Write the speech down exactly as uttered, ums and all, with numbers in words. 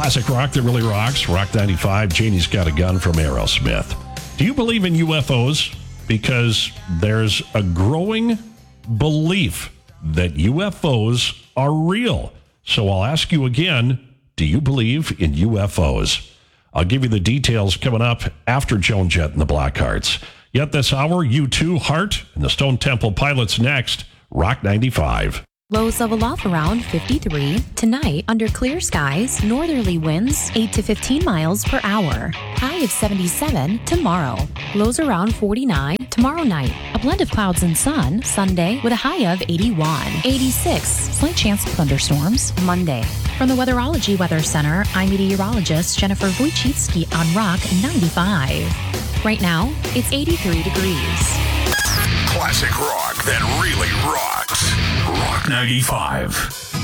Classic rock that really rocks. Rock ninety-five, Janie's Got a Gun from Aerosmith. Do you believe in U F Os? Because there's a growing belief that U F Os are real. So I'll ask you again, do you believe in U F Os? I'll give you the details coming up after Joan Jett and the Blackhearts. Yet this hour, U two, Heart, and the Stone Temple Pilots next. Rock ninety-five. Lows level off around fifty-three. Tonight, under clear skies, northerly winds eight to fifteen miles per hour. High of seventy-seven tomorrow. Lows around forty-nine tomorrow night. A blend of clouds and sun Sunday with a high of eighty-one. eighty-six. Slight chance of thunderstorms Monday. From the Weatherology Weather Center, I'm meteorologist Jennifer Wojcicki on Rock ninety-five. Right now, it's eighty-three degrees. Classic rock that really rocks. Rock ninety-five.